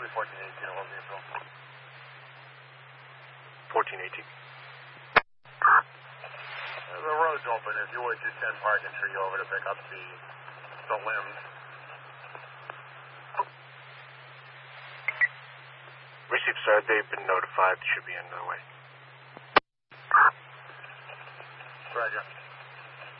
be 1418 Home Depot. 1418. The road's open. If you would, just send parking tree over to pick up the limbs. Received, sir. They've been notified. Should be on their way. Roger.